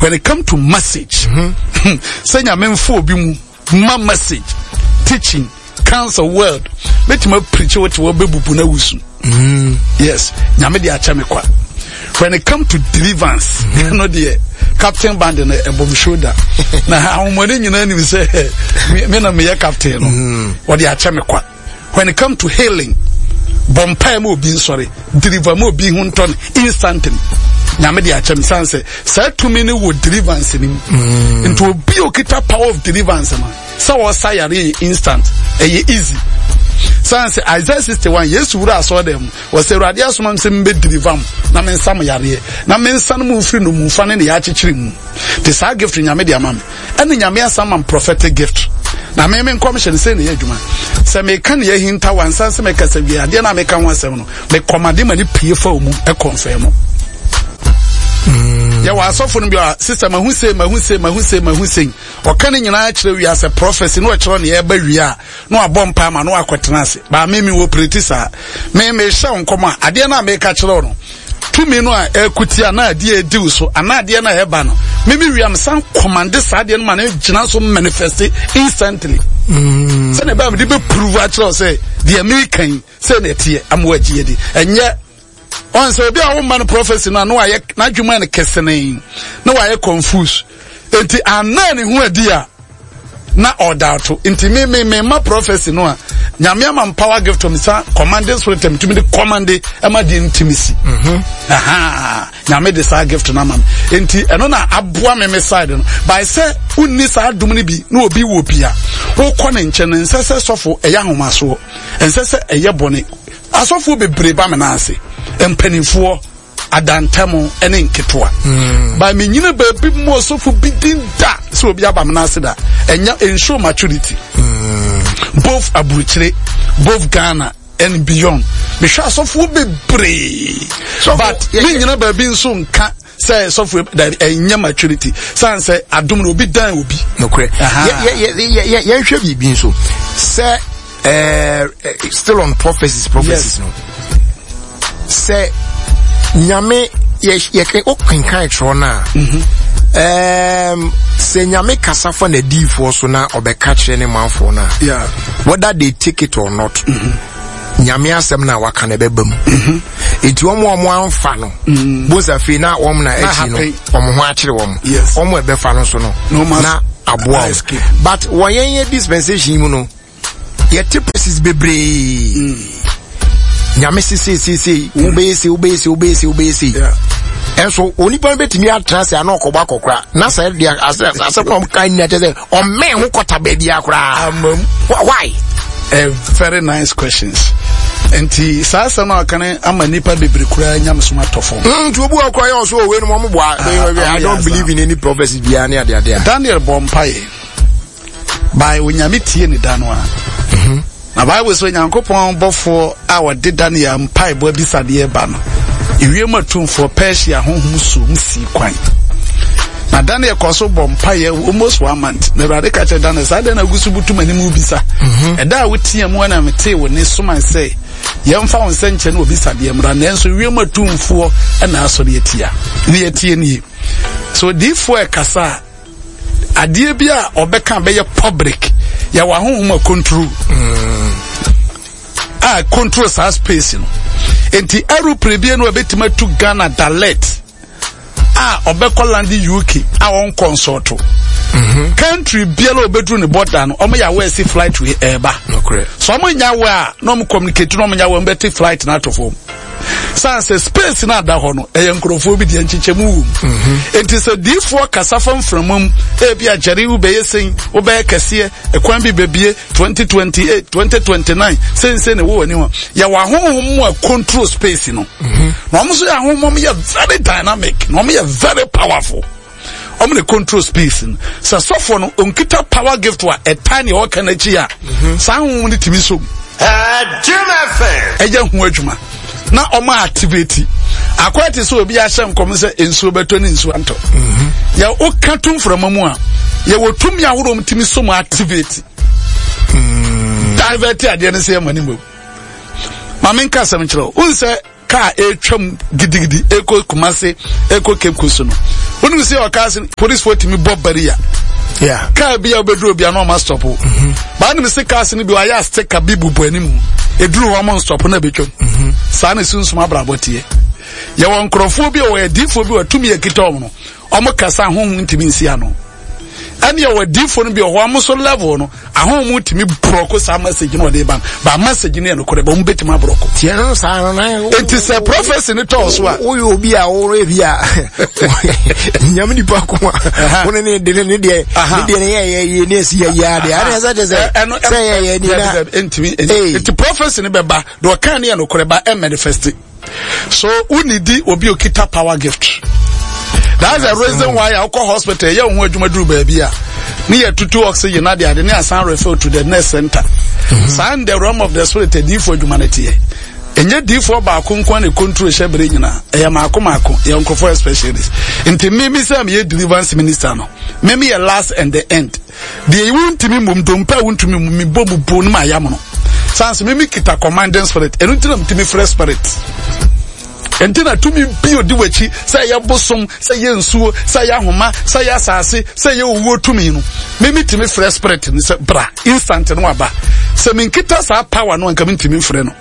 when it come to message, say nyame mfo obi mu ma message, teaching, counsel, word, let me preach what we bebubu na wusu. Yes, nyame de acha me kwa. When it come to deliverance, no dear captain band and a bomb shoulder. Now how many you know say me na me captain or the acha me kwa. When it come to healing, bompa mo being sorry, deliver mo being hunton instantly. Nyame de acha me say too many would deliverance in him into a biokita power of deliverance man. So was say instant, easy. Sanse Isaiah 61 Yesu wura aso dem was Awurade asoma se mbe deliver na me nsam yare na me nsan mu firi no mu fa ne ya chechiri mu the sa gift nyame de amam ene nyame asama prophetic gift na me commission say ne adwuma se me kan ye hinta wansan se me kasa bi ade na me kan wasem no me command ma ni pie fa mu e confirm ya wa asofo no bi sister mahu say o kan nyina akire wi as a prophecy no akire no ye ba wi a no abompa ma no akotena ase ba me wo pretisa me hye onkoma ade na me ka kire no tumi no a ekutia na ade ediw so ana ade na he ba no me wi am san command sa ade no ma na gina so manifest instantly se ne ba me be prove akire say the American say na tie am wagie di enye on so be a woman prophecy no aye na dwuma ne kesene no aye confuse enti anani hu adi a na order to enti me ma prophecy no a nyame am power gift to me sa commanding spirit to me command e ma di intimacy nyame de sa gift na mam enti eno na aboa me side no by say unni sa adum ni bi na obi wo pia wo kɔ ne nkyɛ ne nsɛsɛ sɔfo ɛyɛ ahomaso nsɛsɛ ɛyɛ bɔne asɔfo bebre ba me na ase empanifo adantamo ene nketoa ba me nyina ba bi mo sofo bidin da so obi aba me na ase da enya ensure maturity both abuchire both Ghana and beyond me sure sofo bebre but me nyina ba bi nso nka say sofo da enya maturity san say adom no obi dan obi no kre ye hwe bibi nso say still on prophecies yes. No say nyame ye o kankan tro na say nyame kasa for na difo so na obeka kire ne manfo na yeah whether they take it or not nyame asem na waka na bebam enti omo anfa no boza fi na wom na echi no omo ho akire wom omo ebefa no so no na aboa but woyen dispensation mu no ye types bebre nyame si ubesi enso onipa betimi atrase ana okoba kokra na say dia asem kan ni ate say o me ho kota ba bia kra why very nice questions enti sasa na kan ama nipa bebre kura nyam so atofo nti obu akwa yo so we no mo bo I don't believe in any prophecy bia na ade Daniel Bompaye by onyame tie ni danwa na Bible so Nyankopon bofo a wode Daniel mpai bo bisade e ba no ewie matumfo Persia honhom so msi kwan na Daniel koso bompai almost 1 month na brade ka che Daniel sa na gusu butum anim ubisa eda a wotie mu na mete wo ne soma say yemfa won senche na obisade mra na enso ewie matumfo na asore etia ne etie ni so therefore kasa ade bia obeka be ye public ya wa honhom control control sa space no enti aeroplane bia no betima to Ghana direct obeko land UK won consult country bia lo bedru ne border no omo ya we see flight we eba so omo nya we no mo communicate no mo nya we mbeti flight na to form sanse space na da ho no enkrofo bi de nchichemu enti so D4 kasafam from bia jari u be yesen u be kase ekwan bi bebie 2028 2029 sense ne wo ani ho ya wa honhom control space no no mo so ya honhom ya very dynamic no mo ya very powerful the control space so for no onkita power gift to a tiny or kanachi a san hu ni timi so eja hu adwuma na oma activity akwati so obi a hyem kom se ensuo beto ni ensuo anto ya o katum from amu a ya wotum ya horo mtimi so mu activity divert ade ne se mani mo mamen ka sam kiro unse ka etwam gidigidi eko kumase eko kemkuso no When we see our cousin, police for me Bob Barrier. Yeah. Can't be a bedroom, be a normal stop. But I'm sick cousin, be I take a bibu buenimu. A drew one stop on a beacon. Son is soon small brabotier. You want crophobia or a dephobia to me a kitono. Omokasa home into Minciano. And you were deep for me or almost so level, a home to me broco some message in the ban, but message in the Corabon bit my broco. It is a prophecy in the toss. What will be our already? Yamini Pacua, one in the it's a prophecy in the Baba, do a canny and Coraba and manifest it. So, Unidi will be a kita power gift. That's a reason why I call hospital. Young word you do, baby. Near to 2 oxygen, Nadia, the near sound refer to the nest center. Sign the realm of the spirit, a deep for humanity. And yet, deep for Bakunkwan, a country, Shabrina, a Yamakomako, a uncle for specialist. Into maybe some year deliverance minister. Maybe a last and the end. The won't to me, don't pay to me, Bobu Pun, my Yamono. Sans maybe kita commanding spirit, and until to me fresh spirit. And then I to me be do what say ya bosom, say ya nsuo, say ya homa, say ya asase, say ya owo to me no. Maybe to me fresh spirit ni say bra instant no aba. Say me kita sa power no anka me to me frɛ no.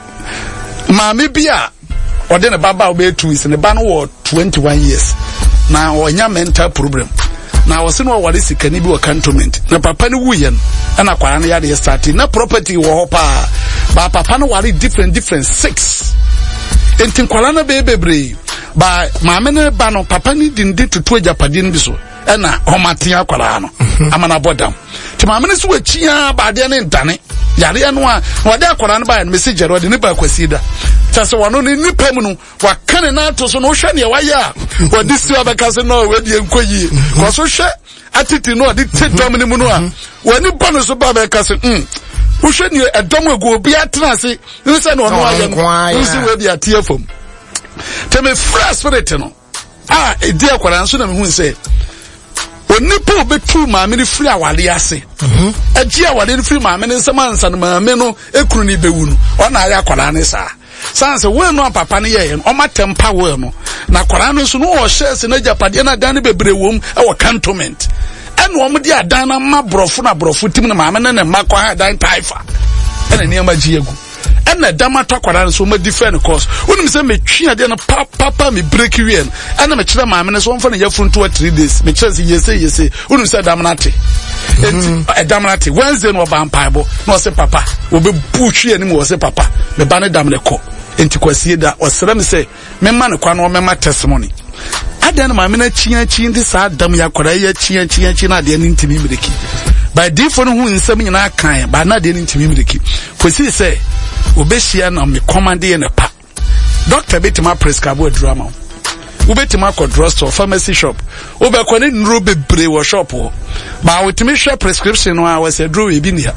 Ma me bia ode ne baba obe 2 years ne ba no wo 21 years. Na onya mental problem. Na wo se no wale sikani bi wo cantonment. Na papa ni wuye no. Na kwara no ya de start na property wo ho pa. Ba papa no wale different 6. Enti nkwala na bebre ba maame ne ba no papa ni dindi tutu Japade ni biso e na homatia kwala no amana bodam ti maame ne so achia ba de ne ndane yare eno a wode akwala no ba ne message ro de ne ba kwasida chase wono ni nipa mu no wakane na to so no hwe ne waya wode si abaka se no we de enkoyi ko so hwe atiti no de tetom ne mu no a wani bono so ba ba ka se Ushe ni edom egu obi atena ase nse na ono aye nsi we bi atie fom teme fresh spirit no edi akwara nso na me hu nse onipa obetu maame ni free awale ase agi awale ni free maame ni nsema ansa na maame no ekuru ni bewu no ona aye akwara ne sa sanse we no papa ne ye no o matempa we no na akwara no so no o shares na Japade na dan ne bebre wom e wo cantonment eno om di adan na ma brofo na brofo tim na maame ne makwa ha dan taifa ena ne amagiegu ena dama takwara so ma different course wonim se metwi ade na papa me break wie ena me kire maame ne so won fa na yafunto 3 days me kire se yese wonim se dam na te dam na te Wednesday no ba mpaibo no se papa wo be buchwi ani mo se papa me ba ne dam ne ko enti kwasie da osere me se me ma ne kwa no me ma testimony Adan maame na chia ndi sa dam ya kwara ya chia na de ni ntimi miriki by defo no hu nsam nyina kan ba na de ni ntimi miriki kosi se obehia na me command ye na pa doctor betima prescribe drama ubetima ko drugstore pharmacy shop ubekwa ni nro bebre wo shop ho ba wetimi hwe prescription no a wase draw e bi nia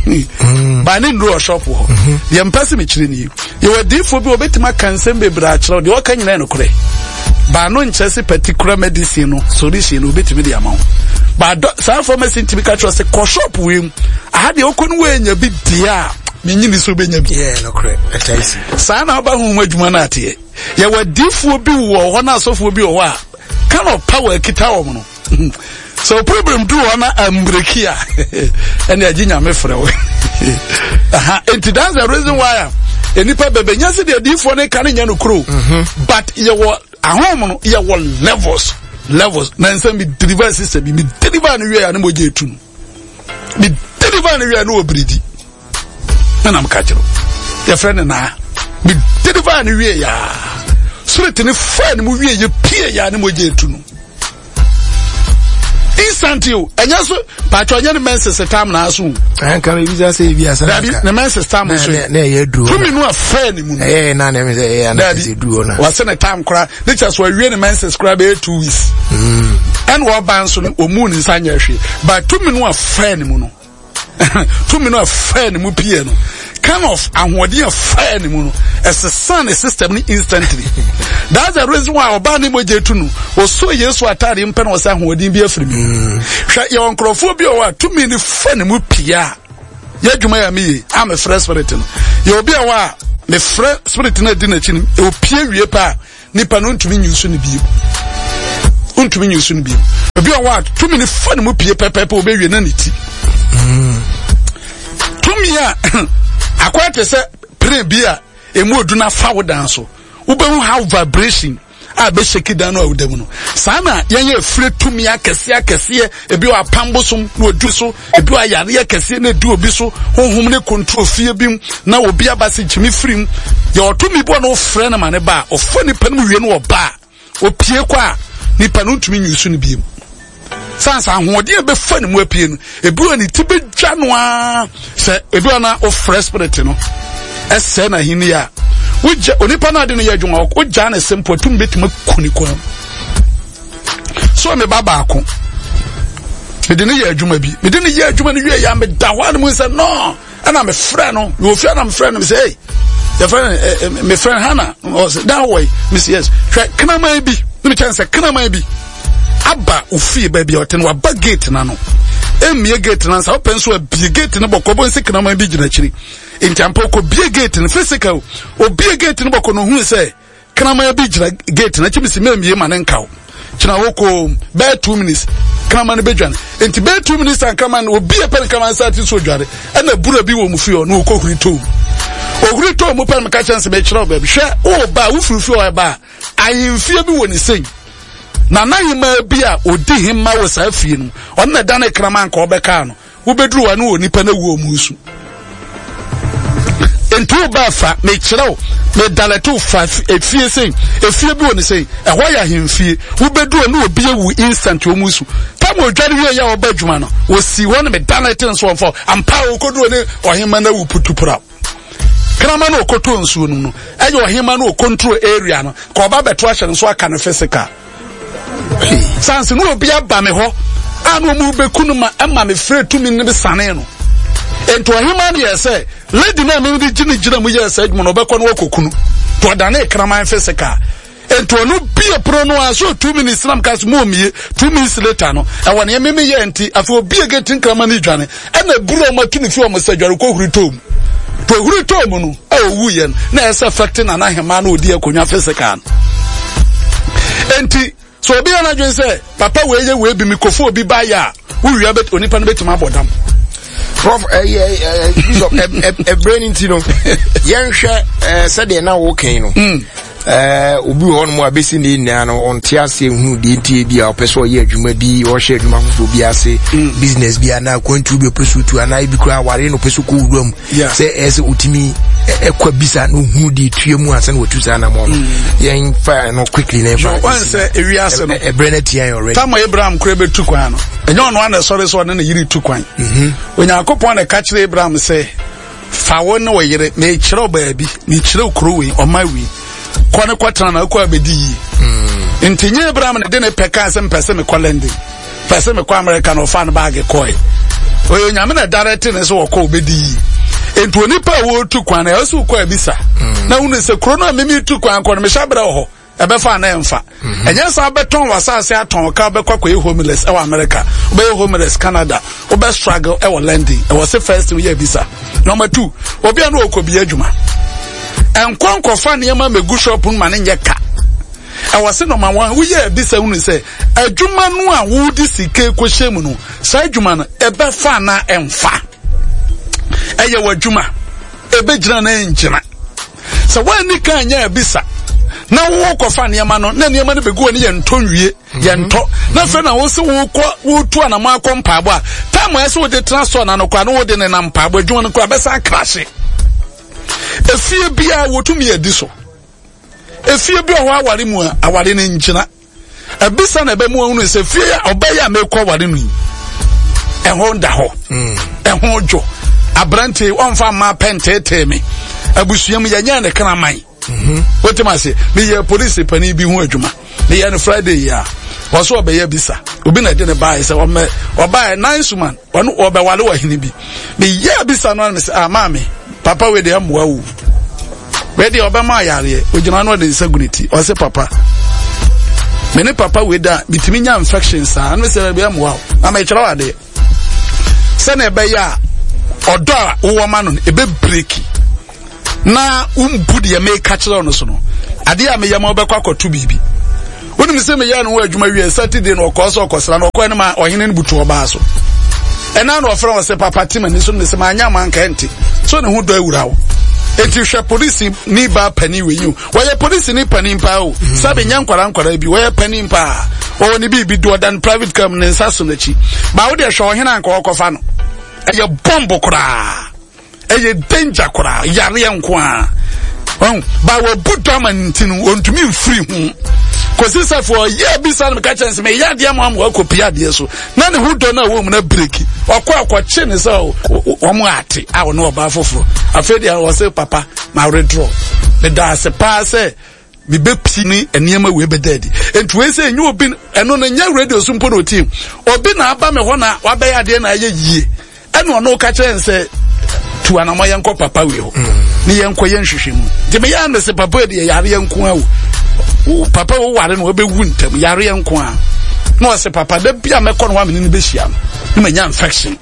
ba ni nro shop ho ye mpase me kire ni ye we defo bi obetima kansem bebre a kire de wo kan nyina no kore ba no nchese particular medicine no solution obetimi de amount ba sa pharmacy typical trust ko shop we aha de okonu we nya bi dia menyini so benya bi no correct sa na ba hu adwuma na ate ye wadifuo bi wo ho na asofo bi wo a kind of power kita wo no so problem do na ambrekia ene aginya me frɛ wo aha and that's the reason why enipa bebenya se de adifuo ne kan nya no kro but ye wo ahom no ye wo levels na nsem bi deliver system bi deliver no we ya na moje etu bi deliver no we ya na obridi na nam kachiro your friend na bi deliver no we ya so te ne friend mu we ye pie ya na moje etu no instant you enya so patro nya ne menses time na aso kan me visa say bi asa na menses time so na ye duro to me no a friend mu na me say na say duro na was na time kra ne just we ne menses kra be 2 weeks and what ban so no omu ni sanya hwe but to me no a friend mu no to me no a friend mu pie no kind of ahwodi a friend mu no as a son a system ni instantly that's the reason why oba ni moje tu no oso Yesu atare mpe na osa ahwodi bi afiri mi hwa ye onkrofo bi o wa to me ni friend mu pia ye dwuma ya mi am a fresh spirit no ye obi a wa me fresh spirit na di na chi ni o pie wie pa nipa no ntumi nyusu ni bi untumi nyusu no bi ebi on wa tumi ni fa ne mu pie pepepe obewie na ne ti tumi a akwate se pre bi a emu oduna fa wo dan so ubehu how vibration a be shake down no awudamu no sana yenye efre tumi akese ebi o apambosom na odu so ebi o ayare akese na du obi so honhom ne control fie bi na obi abase chimi firim ye otumi bo no frɛ na mane ba ofo ni panu wie no oba opie kwa ni panu tumi nyusu ni bi sansa ahode e be fa ni mu apie no ebi o ni tibe dwa no a se ebi ona o fresh spirit no ese na hini ya uja onipa na de no yadwuma uja na sempo tum betima kuni kwa so me baba ako me de no yadwuma bi me de no yadwuma no wie ya me da wa no mu say no ana me frɛ no you fear na me frɛ no me say hey your friend me friend Hannah that way me say yes kana mai bi me chance kana mai bi aba ofie ba bi oten wa ba gate na no emie gate na sa open so bi gate no bokobo nse kana mai bi gina chiri intampo ko bie gate no physical o bie gate no boko no hu say kana mai bi gina gate na chimisi memie ma ne nkaw china woko be 2 minutes kana mai be dwan enti be 2 minutes an kana o bie pen kana sa ti so dware na bura bi wo mu fie no ko huri to oguri to mu pen ka chance be chira ba bi hwe o ba wo furufi o ba ahimfie bi woni sen na nahima bi a odi himma wo sa afie no on na dan kraman ka obeka no wo bedru wa no oni pa na wo musu ento ba fa me chirawo me daleto fa efie sen efie bi woni sen ehwa ya himfie wo bedru no obi ewu instant wo musu tam odware wie ya oba dwuma no wo si won me daleto so fo ampa wo kodru ne ohimma na wo putupura krama no okoto nsuo no eje ohimma no control area no ka oba beto ahye nso aka no physical sanse no obi aba me ho anu mu bekunu ma ema me frɛ tumi ne be sane no ento ahima no yese lady na me di gina mu yese adwuma no bekɔ no okokunu to dane kraman physical ento no bia pro no aso 2 minutes nam kas mu omie 2 minutes later no e wona me ye enti afi obi getin kraman ni dwane na buru ma tuni fi o mo sadware ko huri tom to huri tom no e owu ye na ese affecting na ahima no odi akonya physical enti so obi ana dwen say papa we bi mikofo obi ba ya uwia bet onipa no betima abodam prof bishop brain intino yenhwe said na wo kan no obi ho no mo abesi ni nna no onte ase hu de ntie bia opeso ye adwuma bi o hye adwuma fofo bi ase business bi ana kwantu bi opeso tu ana bi kura ware no opeso ko wuram say ese utimi ekwa bisa no hu de tuemu ase no watu sa na mo no yen fa no quickly na ba one say ewi ase no brain tian already tam Abraham kura betu kwan no enyo ono ana sori so na yiri tu kwan onya akopon na ka kire Abraham say fa won no yire me kire oba bi me kire okro we o ma we kwane kwatana na kwa bedi ntinye Abraham ne de ne peka se mpese me kolende pese me kwa America no fan bag koi oyo nyame na direct ne so woko bedi ento nipa wo tu kwan na so kwa bisa na unu se kro na memi tu kwan ko no me shabra ho ebe fa na emfa enye sa beton wasase aton ka be kwa homeless e wa America be homeless Canada be struggle e wa landing e was first we bisa number 2 obi anu okobi adwuma enkwanko fa ne ma megu shop ma ne nyeka e was number 1 we bisa unu se adwuma no a wo di sike ko hyemu no sa adwuma no e be fa na emfa eye wadwuma e be gina na enjina so when ni kan nya bisa na wo ko fa niema no na niema no begu oni ye ntonwie ye nto na fe na wo se wo tu ana ma ko mpaabo a time ese wo de transfer na no kwa no wo de ne na mpaabo adwuma no kwa besa crash efie bia wo tumi edi so efie bia ho aware mu a aware ne ngina ebisa na be mu unu se fie ya obaya me ko aware nu ehon da ho ehon jo abrante onfa ma pentete me abusuam ya nya ne kana man what am I say? Me ye police pani bi hu adwuma. Me ye no Friday ya. Waso obeye bisa. Obi na de ne buy say oba nice man. Ono obewale wa hini bi. Me ye bisa no me say mama papa we de amwa wu. We de obema yare. Ojina no de insanity. O say papa. Me ne papa we da bitimi nya infections a no say be amwa. Na me kira wa de. Se na ebe ya odo a wo ma no ebe breaki. Na umbudi ya me kachira ono so no ade ya me yama obekwa akoto bibi When me say me ya no adwuma wie Saturday no ko so okosra no ko ne ma ohene ne butu oba so. And now no friend was say papa Tim and so me say ma nya man kanti. So ne hu do awura wo. Enti hwe police ni ba pani we you. Why police ni pani pa o. Sabe nya nkwara bi why pani pa. O ni bi do than private company nsaso na chi. Ba wo de hwe ohene anka okofa no. Eye bomb kura. Eye danger kura. Yare enko a. Ba wo budama ntinu ontumi mfiri hu. Kosi say for year bi san me ka chance me ya dia mo am akopia de so. Na ne hu do na wo mu na break. Akwa ne so wo mu ate a wo no oba foforo. Afedi a wo say papa ma redraw. Me da se pa say me be pini eniema we be dead. Enti we say nyu obi eno na nya radio so mpo no team. Obi na aba me ho na wa be ya de na ye yie. Eno no ka chance tu anamo yenko papa we ho. Ni yenko yenhwehwemu. De me ya no se papa de yare yenko awo. Papa wo ware no be wu ntam yare yenko a. No se papa da bia me kɔ no wa me ni be hia no. Ni manya infection.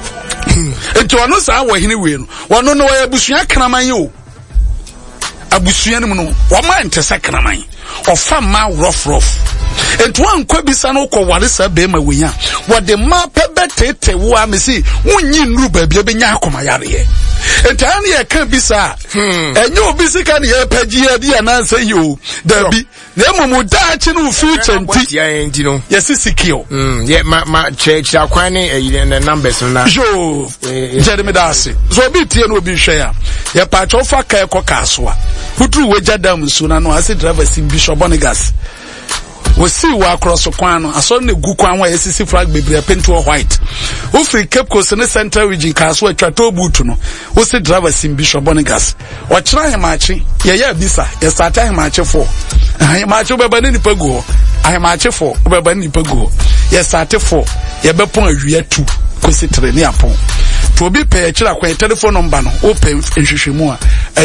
Enti wono sa wo hene we no. Wono no wa abusua kraman ye o. Abusua no mu no. Wo ma ntese kraman. Ofa ma rough. Enti wan kwa bisa no kɔ ware sa be ma wenya. Wo de ma pebe tete wo a me si wonyi nru ba bia be nya akoma yare ye. Enti an ye kan bisa enye obi sika ne ye pagi ye dia na say you dabi na emu da chi no future nti ya enti no yes sikio ye ma church akwan ne numbers na jo Jeremy Dase so obi tie no obi hwe ya ye pa cho fa kai ko kasoa hutru we jadam su na no ase driver sim Bishop Bonigas we see wa cross kwan no aso na gu kwan wa yesisi flag bebre pento white wo free Cape Coast ne Central Region kaso atwa to butu no wo see driver sim Bishop Bonigas o kira hemachi ye bisa ye start hemachi 4 hemachi beba ne nipa go hemachi 4 beba ne nipa go ye start 4 ye be pon awia 2 kosi 3 ne apon to obi pay kira kwan telephone number no open nhwehwemu a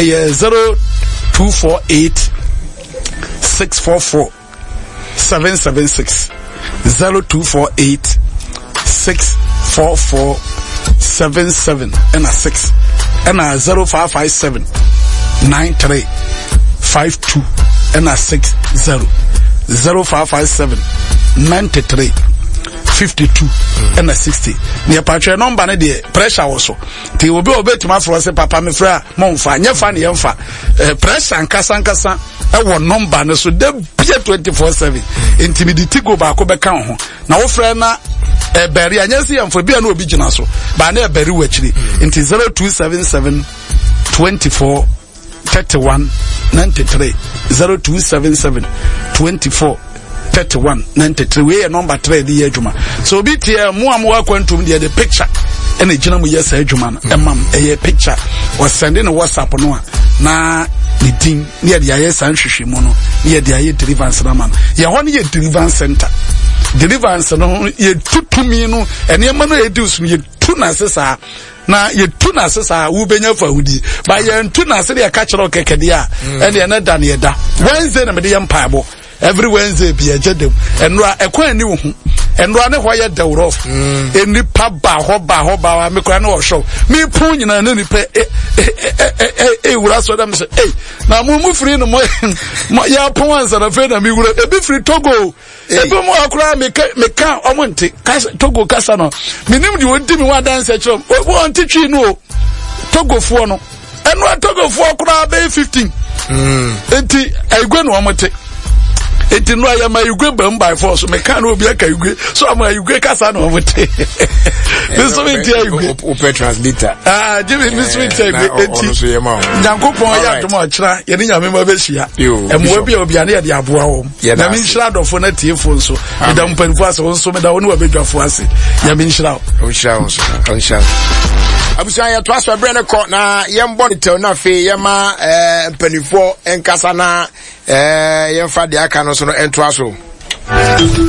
0248 644 776 0248 644 77 and a 6 and a 0557 93 52 and a 60 0557 93 52 and a 60 near patria number ne de pressure also ti obi obetima for say papa me fra monfa nya fa ne yemfa pressure nkasa e wo number ne so de bia 24/7 intimidity go ba ko be kan ho na wo fra na beri anyasi yemfa bia na obi gina so ba na beri wachiri inti 0277 24 31 93 0277 24 31 93 we number 3 the adwuma so obi tie mo amwa kwantum the picture and e gina mu yes adwuma no emam e picture was sending WhatsApp no na the team near the yes and hwehwemu no near the aye deliverance na man ye ho ne ye deliverance center deliverance no ye tutumi no ene ma no edus ye tu na sesa na ye tu na sesa wo benya fahudi ba ye tu na se de ka kire okekede a ene na da ne da Wednesday na me de yam paabo every Wednesday be a jedem enra ekwan ni wo hu enra ne hoye dawrof eni pa ba ho ba me kra na wo show me pon nyina na ni pe wura so da me say na mu free no mo ya pon ansa na fe na me wura e be free Togo e be mo akra me ka omonte Togo kasa no minim di wodi mi wa dance chom wo nti twi no Togo fo no enra Togo fo akra be 15 enti egwe no omote enti no ayama igwe bam by force me kan obi aka igwe so am igwe kasa na omote this so enti igwe open translator jimi this week igwe enti nyankopon ya dom akira ye ni nyame ma be hia emwo bia obi ane ye de aboa wo na mi nhira dofo na tiefo nso eda mpanfo ase won so me da woni wa bedwafo ase ya mi nhira abusa ya twa so brene ko na yembo ne tel na fe yema mpanifo enkasa na yemfa de aka no so no entwa so